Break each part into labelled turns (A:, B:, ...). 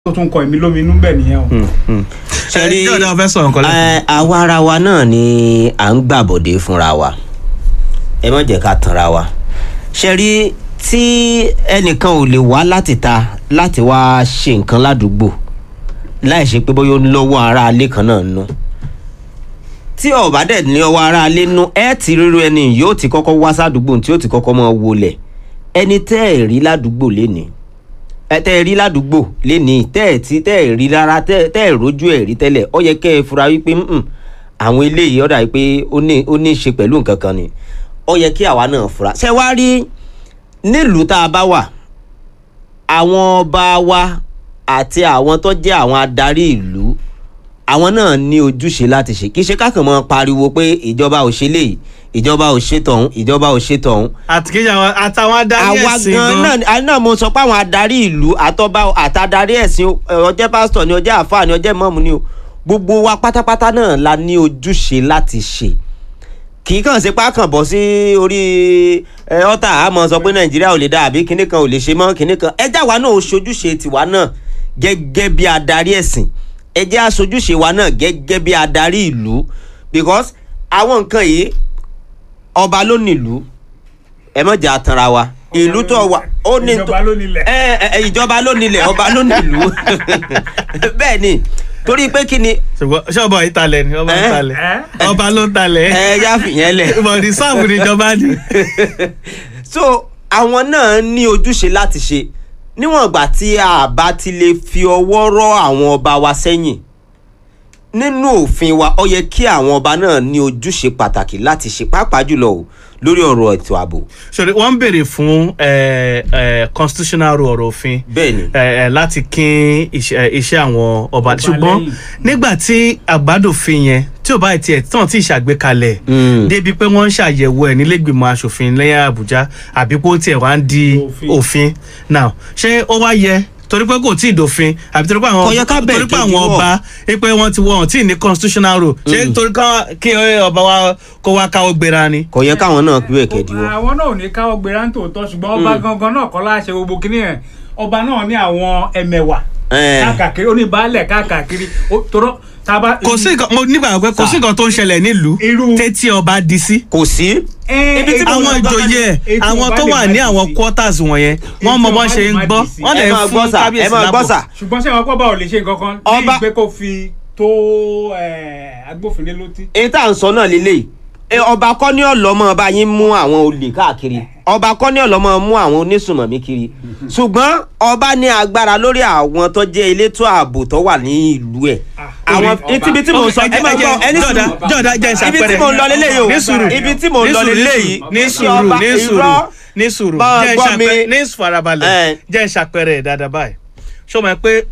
A: tó tún kọ èmi lóminú bẹ́ẹ̀ nìyẹn o.
B: ṣẹ́rí
C: ọ̀dà fẹ́ sọ̀rọ̀ nǹkan lẹ́kọ̀ọ́.
B: àwa ara wa náà ni à ń gbàbọ̀dé fúnra wa ẹ má jẹ́ ká tanra wa ṣẹ́rí tí ẹnìkan ò lè wá láti ta láti wá ṣe nǹkan ládùúgbò láì ṣe pé bóyá ó ń lọ́wọ́ ara alé kan náà nù tí ọ̀bá dẹ̀ ní ọwọ́ ara alé nù ẹ ti ríru ẹni yóò ti kọ́kọ́ wá sádùúgbò tí yóò ti kọ́kọ́ mọ́ wọlé ẹni tẹ́ ẹ̀ rí ládùúgbò lénìí tẹ́ ẹ̀ rí ládùúgbò lénìí tẹ́ ẹ̀ rí rárá tẹ́ ẹ̀ rójú ẹ̀ rí tẹ́lẹ̀ ó yẹ kẹ́ ẹ fura wípé àwọn eléyìí ó dà wípé ó ní í ṣe pẹ̀lú nǹkan kan ni ó yẹ kí àwa náà fura ṣé wá rí nílùú tá a bá wà àwọn ọba wa àti àwọn tó jẹ́ àwọn adarí ìlú àwọn náà ní ojúṣe láti ṣe kì í ṣe kákan mọ́ pariwo pé ìjọba ò ṣe léyìí ìjọba ò ṣe tọ̀hún ìjọba ò ṣe tọ̀hún.
C: àtàwọn adarí ẹ̀sìn
B: gan náà mo sọ pé àwọn adarí ìlú àtọba àtàdarí ẹ̀sìn ọjẹ́ pásítọ̀ ni ọjẹ́ àfáà ni ọjẹ́ mọ́ọ̀mù ni o gbogbo wa pátápátá náà la ní ojúṣe láti ṣe kì í kàn ṣe pákàn bọ́ sí orí ọ̀tá àmọ́ sọ pé nàìjíríà ò lè dá àbí kinní kan ò lè ṣe mọ́ kinní kan ẹjá wa náà ó ṣojúṣe tiwa náà gẹ́gẹ́ bí adarí ẹ̀sìn ẹjẹ́ aṣojúṣe wa náà gẹ́gẹ́ bí adarí ìlú because àwọn nǹkan yìí ọba ló nílùú ẹ mọ̀ jẹ́ àtànra wa ìlú tó wà ó ní ìjọba ló nílẹ̀ ọba ló nílùú bẹ́ẹ̀ ni torí pé kí ni.
C: ṣé ọba yìí talẹ̀ ni ọba yìí talẹ̀ ọba ló talẹ̀.
B: yá fìyẹn lẹ̀.
C: ìbọ̀dì sáàmù níjọba ni.
B: so àwọn náà ní ojúṣe láti ṣe níwọ̀n ìgbà tí a bá ti lè fi ọwọ́ rọ́ àwọn ọba wa sẹ́yìn nínú òfin wa ó yẹ kí àwọn ọba náà ní ojúṣe pàtàkì láti ṣe pàápàá jùlọ o lórí ọ̀rọ̀ ètò ààbò.
C: sori wọ́n ń béèrè fún constitutional ọ̀rọ̀ òfin láti kín iṣẹ́ àwọn ọba ṣùgbọ́n nígbà tí àgbàdòfin yẹn tí ò bá tiẹ̀ tán tí ìṣàgbékalẹ̀ débi pé wọ́n ń ṣàyẹ̀wò ẹ̀ nílẹ̀gbìmọ̀ aṣòfin lẹ́yìn Àbújá àbí pé ó tiẹ̀ wá ń di òfin now ṣé ó wá yẹ torí pé kò tí ì dòfin àbí torí pé àwọn ọba pé wọ́n ti wọ́n tí ì ní constitutional rule ṣé torí kí ọba wa kó wá káwọ́ gbéra ni.
B: kò yẹ káwọn náà pín ẹ̀kẹ́ diwọ́.
A: àwọn náà ò ní káwọ́ gbéra ní tòótọ́ ṣùgbọ́n ọba gangan náà kọ́ láṣẹ gbogbo kínní yẹn ọba náà ní àwọn ẹmẹ̀wà káàkiri oníbàálẹ̀ káàkiri torọ́ taba.
C: kò sí nǹkan mo nígbà pé kò sí nǹkan tó ń ṣẹlẹ̀ nílùú tẹ́tí ọba di sí.
B: kò sí.
C: àwọn ìjòyè àwọn tó wà ní àwọn quarters wọ̀nyẹn wọ́n mọ bọ́n ṣe ń gbọ́ wọ́n lè fún kábíyèsí lápò.
A: ṣùgbọ́n ṣé wọn kọ́ bá ò lè ṣe nǹkan kan ní ìgbé kó fi tó agbófinró létí.
B: èyí tá à ń sọ náà lélẹ́yìí ọba kọ́ ní ọ̀lọ́mọ bá yín mú àwọn olè káàkiri ọba kọ́ ní ọ̀lọ́mọ mú àwọn onísùnmọ̀mí kiri ṣùgbọ́n ọba ní agbára lórí àwọn tó jẹ́ elétò ààbò tó wà ní ìlú ẹ̀. àwọn ibi tí mo sọ ẹ máa gbọ́ ẹni sùúrù
C: jọ̀dá jẹ́ ìṣàpẹrẹ
B: ibi tí mo ń lọ lélẹ́yìí o ibi tí mo ń lọ lélẹ́yìí
C: ní sùúrù ní farabalẹ̀ jẹ́ ìṣàpẹrẹ dáadáa báyìí ṣó mọ̀ pé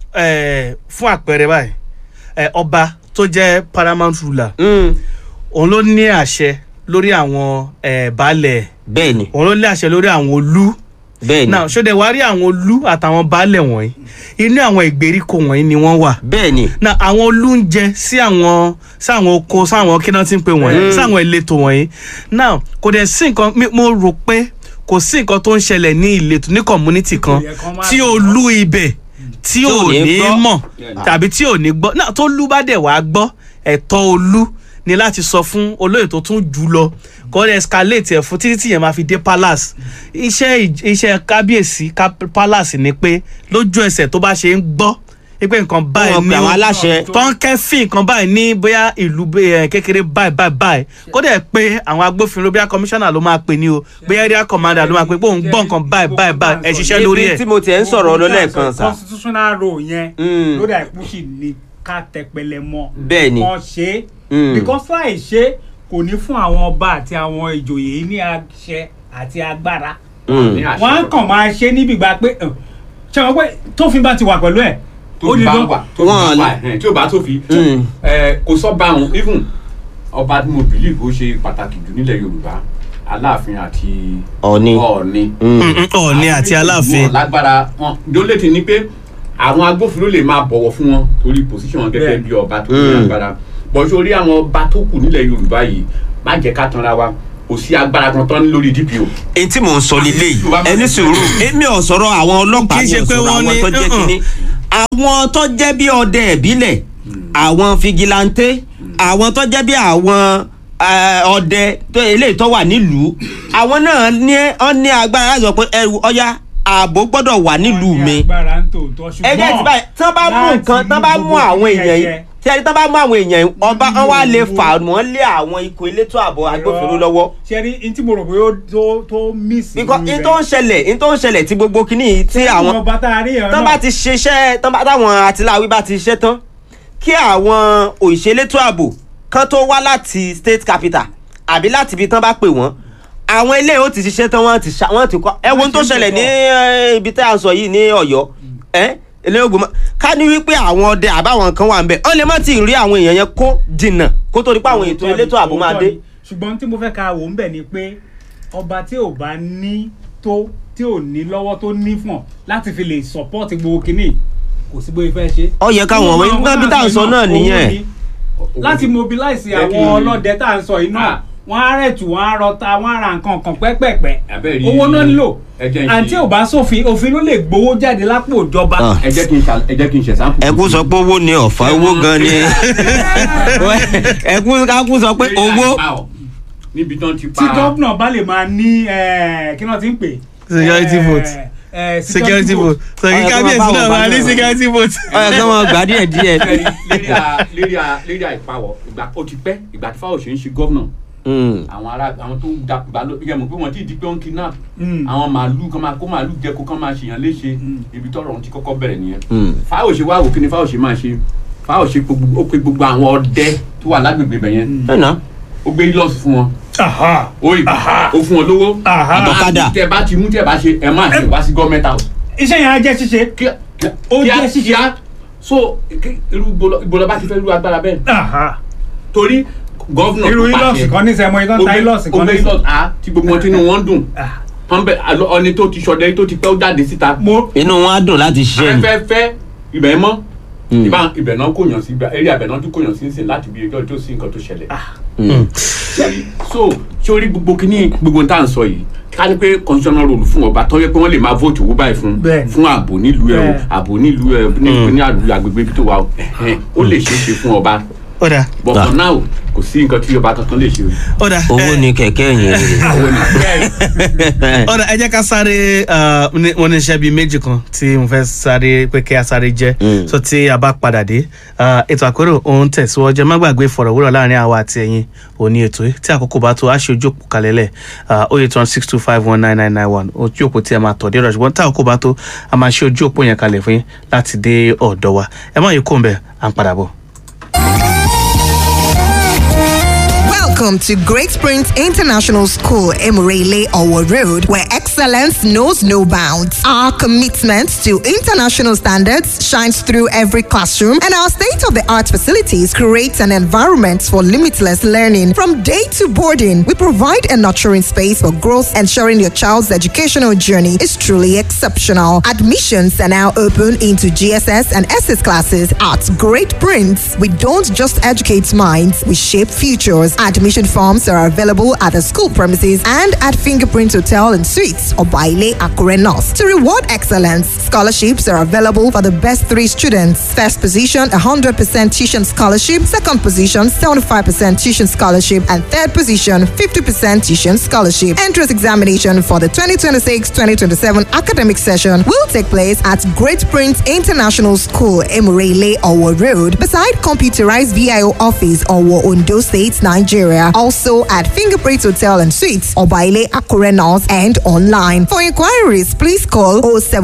C: fún àpẹẹrẹ báyìí ọba tó jẹ́ paramount ruler òun ló ní àṣẹ lórí àwọn baálẹ̀
B: bẹ́ẹ̀ni
C: òun ló ní àṣẹ lórí àwọn olú
B: bẹ́ẹ̀ni
C: náà ṣọdẹ wá rí àwọn olú àtàwọn baálẹ̀ wọ̀nyí inú àwọn ìgbèríko wọ̀nyí ni wọ́n wà
B: bẹ́ẹ̀ni
C: náà àwọn olú ń jẹ sí àwọn oko sáwọn kí náà ti ń pè wọ̀nyí sáwọn ìletò wọ̀nyí náà kò dẹ̀ sí nǹkan mo rò pé kò sí nǹkan tó ń ṣẹlẹ̀ ní ìletò ní community kan tí olú ibẹ̀ tí ò ní mọ̀ tàbí tí ò ní gbọ́ náà tó lú bá dẹ̀ wá gbọ́ ẹ̀tọ́ olú ni láti sọ fún olóyè tó tún jù lọ kó lè escalate ẹ̀ fún títí tí yẹn máa fi dé palace iṣẹ́ kábíyèsí palace ni pé lójú ẹsẹ̀ tó bá ṣe ń gbọ́ pé nǹkan báyìí ní
B: àwọn aláṣẹ
C: tó ń kẹ́fìn nǹkan báyìí ní bóyá ìlú kékeré báyìí kó dẹ̀ pé àwọn agbófinró bóyá commissioner ló máa pè ní o bóyá area commander ló máa pè pé òun gbọ́ nǹkan báyìí ẹ̀ ṣiṣẹ́ lórí ẹ̀.
B: ibi tí mo ti ẹ̀ ń sọ̀rọ̀ lọ́lẹ́ẹ̀kan sá.
A: constitutional role yẹn lórí àìkúṣì ni ká tẹpẹlẹ mọ́
B: bẹ́ẹ̀ni
A: wọ́n ṣe because láì ṣe kò ní fún àwọn ọba àti àwọn ìjòyè ní àṣẹ àti agbára wọ́n kàn máa ṣe níbi ìgbà pé ṣé wọ́n pé tófin bá ti wà pẹ̀lú ẹ̀
D: tó bá wà tí ó bá tó fi kò sọ bá wọn even ọba tí mo believe ó ṣe pàtàkì jù nílẹ̀ Yorùbá Aláàfin àti
C: Ọọ̀ni àti Aláàfin
D: lágbára wọn dólẹ́tì ni pé àwọn agbófinró lè máa bọ̀wọ̀ fún wọn torí position wọn gẹ́gẹ́ bí ọba tó ní agbára bọ̀ sórí àwọn ọba tó kù nílẹ̀ Yorùbá yìí má jẹ́ ká tanra wa kò sí agbára kan tán lórí DPO.
B: èyí tí mò ń sọ lílé yìí ẹni sùúrù èmi ò sọ̀rọ̀ àwọn ọlọ́pàá mi ò sọ̀rọ̀ àwọn tó jẹ́ kínní àwọn tó jẹ́ bí ọdẹ ìbílẹ̀ àwọn fìgìláńtẹ́ àwọn tó jẹ́ bí àwọn ọdẹ eléyìí tó wà nílùú àwọn náà ní agbára láti sọ pé ẹrù ọ̀yá ààbò gbọ́dọ̀ wà nílùú mi. ẹgbẹ́ tí báyìí tí wọ́n bá mú nǹkan tí wọ́n bá mú àwọn èèyàn yìí tí ẹni tí wọ́n bá mú àwọn èèyàn yìí ọba wọn wá lè fà wọ́n lé àwọn ikọ̀ elétò ààbò agbófinró lọ́wọ́.
A: ṣẹ́rí ní tí mo rò pé ó tó miss.
B: because ní tó ń ṣẹlẹ̀ tí gbogbo kìíní tí àwọn tán bá ti ṣiṣẹ́ táwọn àtìláwí bá ti ṣiṣẹ́ tán kí àwọn òṣèlétò ààbò kan tó wá láti state capital àbí láti ibi tán bá pè wọ́n àwọn ilé ó ti ṣiṣẹ́ tán wọ́n ti kọ́ ẹ̀wọ̀n tó ṣẹlẹ̀ ní ibi tí a sọ yìí ní Ọ̀yọ́ ilé ogun ká ní wípé àwọn ọdẹ àbáwọn kan wà ń bẹ ọ lè má ti rí àwọn èèyàn yẹn kó jìnnà kó tó di pé àwọn ètò elétò ààbò máa dé.
A: ṣùgbọ́n tí mo fẹ́ ka wò ń bẹ̀ ni pé ọba tí ò bá ní tó tí ò ní lọ́wọ́ tó ní fún ọ láti fi lè support gbogbo kínní kò sí bóyá fẹ́ ṣe.
B: ó yẹ káwọn ọmọ yìí bí tá à ń sọ náà nìyẹn.
A: láti mobilize àwọn ọlọ́dẹ tá à ń sọ yìí náà wọ́n á rẹ̀tù wọ́n á rọta wọ́n á ra nǹkan kan pẹ́pẹ́pẹ́ owó náà nílò àǹtí ò bá sófin òfin ló lè gbowó jáde lápò ìjọba.
D: ẹ jẹ́ kí n ṣe sáǹpù.
B: ẹkún sọ pé owó ni ọ̀fà owó gan ni ẹkún sọ pé owó.
D: níbi tán ti pa.
A: tí gómìnà bá lè máa ní kí náà ti ń pè.
C: security vote security vote so kí kábíyèsí náà máa ní security vote.
B: ọ̀yọ́ kí wọ́n gbà díẹ̀.
D: lérí àìpawọ̀ ìgbà ó ti pẹ́ ìgbà tí Fáwọ̀ṣe ń ṣe gómìnà àwọn tó dàgbà ló yẹ mọ̀ pé wọ́n ti di pé wọ́n kidnap àwọn màálù kan máa kó màálù jẹko kan máa ṣèyàn léṣe ibi tọ́rọ̀ wọn ti kọ́kọ́ bẹ̀rẹ̀ nìyẹn. Fáwọ̀ṣe wá wò kí ni Fáwọ̀ṣe máa ṣe Fáwọ̀ṣe ó pe gbogbo àwọn ọdẹ tó wà lágbègbè bẹ̀ yẹn ó gbé lọ́ọ̀sì fún wọn ó fún wọn lówó
B: àbọ̀kadà
D: tẹ bá ti mú tẹ bá ṣe ẹ máa ṣe wá sí government house.
A: iṣẹ́ yẹn á jẹ́ ṣíṣe ó jẹ́ ṣíṣe.
D: so irú ìbọlọ bá ti fẹ́ irú agbára bẹ́ẹ̀ torí gọ́vnà
A: irú ilọ́ọ̀sì kan ní sẹ́mo ìtàn ta ilọ́ọ̀sì kan ní.
D: tí gbogbo wọn tinú wọn dùn ọni tó ti ṣọdẹ tó ti pẹ́ ó jáde síta.
B: inú wọn á dùn láti ṣiṣẹ́ ni.
D: fẹ́ ibẹ̀ mọ́ ibẹ̀ náà kò yàn sí eré abẹ̀ náà tún kò yàn sí nsìn láti bí ẹjọ́ tó sí nǹkan tó ṣẹlẹ̀. so sórí gbogbo kínní gbogbo tá à ń sọ yìí ká ní pé constitutional role fún ọba tó yẹ pé wọ́n lè máa vote owó báyìí fún ààbò nílùú ẹ̀ ààbò nílùú ẹ̀ ní agbègbè tó wà ó lè ṣeé ṣe fún ọba.
C: Ọ̀dà.
D: But for now kò sí nǹkan tí ọba kankan lè ṣe.
C: Ọ̀dà.
B: owó ni kẹ̀kẹ́ yẹn.
C: Ọ̀dà ẹ jẹ́ ká sáré wọ́n ní iṣẹ́ bíi méjì kan tí mo fẹ́ sáré pé kí a sáré jẹ́ so tí a bá padà dé ètò àpérò òun tẹ̀síwọ́jẹ́ má gbàgbé ìfọ̀rọ̀wérọ̀ láàrin àwa àti ẹ̀yin òní ètò yìí tí àkókò bá tó a ṣe ojú òpó kalẹ̀lẹ̀ 08162519991 ojú òpó tí a máa tọ̀ dé rẹ̀ ṣùgbọ́n tí àkókò bá tó a máa ṣe ojú òpó yẹn kalẹ̀ fún yín láti dé ọ̀dọ̀ wa ẹ má yí kó ń bẹ̀ à ń padà bọ̀.
E: Welcome to Great Springs International School, Emirele Owo Road, where excellence knows no bounds. Our commitment to international standards shines through every classroom, and our state-of-the-art facilities create an environment for limitless learning. From day to boarding, we provide a nurturing space for growth, ensuring your child's educational journey is truly exceptional. Admissions are now open into GSS and SS classes at Great Prince. We don't just educate minds, we shape futures. Admission forms are available at the school premises and at Fingerprint Hotel and Suites or Baile Akure North. To reward excellence, scholarships are available for the best 3 students. First position, 100% tuition scholarship. Second position, 75% tuition scholarship. And third position, 50% tuition scholarship. Entrance examination for the 2026-2027 academic session will take place at Great Prince International School, Emirele Owo Road, beside computerized VIO office, Owo, Ondo State, Nigeria. Also at Fingerprint Hotel and Suites, Obaile Akure North, and online. For inquiries, please call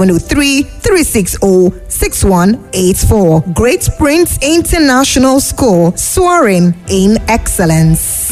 E: 0703-360-6184. Great Prince International School, soaring in excellence.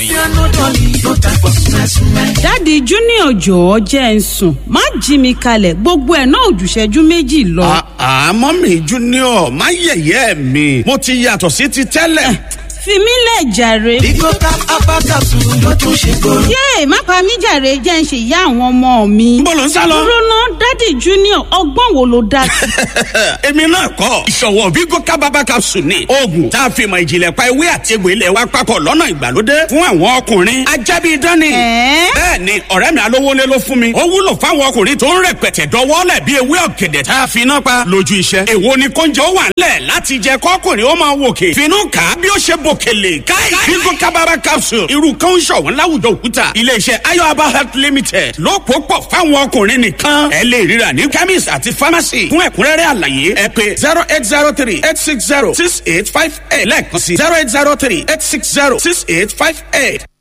F: Daddy Junior jọ̀ọ́ jẹ́ n sùn má jí mi kalẹ̀ gbogbo ẹ̀ náà ò jù ìṣẹ́jú méjì lọ.
G: Mọ́mì Junior má yẹ̀yẹ́ mi mo ti yàtọ̀ sí ti tẹ́lẹ̀.
F: fi mí lẹ̀ jàre.
G: Bigo cap apá capsule ló tún ṣe kóró.
F: yéè má pa mí jàre jẹ́ ń ṣe ìyá àwọn ọmọ mi.
H: Níbo lò ń sá lọ?
F: dúró ná dádì junior ọgbọ́n wo ló dá sí.
H: Èmi náà kọ́ ìṣọ̀wọ́ Bigo kábàbà capsule ni oògùn tá a fi mọ ìjìnlẹ̀ pa ewé àti egbò ilẹ̀ wa papọ̀ lọ́nà ìgbàlódé fún àwọn ọkùnrin ajábí dání. bẹ́ẹ̀ ni ọ̀rẹ́ mi alówólé ló fún mi ó wúlò fáwọn ọkùnrin tó ń rẹpẹtẹ dọwọ́lẹ̀ bí ewé ọ̀gẹ̀dẹ̀ tá a fi iná pa lójú iṣẹ́. èwo ni kóúnjẹ ó wà ńlẹ̀ láti jẹ kọ́kùnrin ó máa wòkè finú kà á bí ó ṣe bòkèlè káì. Bigo kábàbà capsule irú kan ń ṣọ̀wọ́n láwùjọ òkúta iléeṣẹ́ Ayoaba Health Limited ló pò pọ̀ fáwọn ọkùnrin nìkan. ẹ lè ríra ní chemist àti pharmacy fún ẹ̀kúnrẹ́rẹ́ àlàyé ẹ pè 0803-860-6858 lẹ́ẹ̀kan sí 0803-860-6858.